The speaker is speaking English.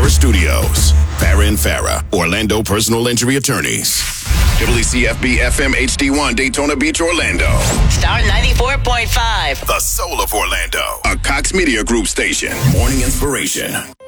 Farah Studios. Farah and Farah, Orlando personal injury attorneys. WCFB FM HD1 Daytona Beach, Orlando. Star 94.5. The soul of Orlando. A Cox Media Group station. Morning inspiration.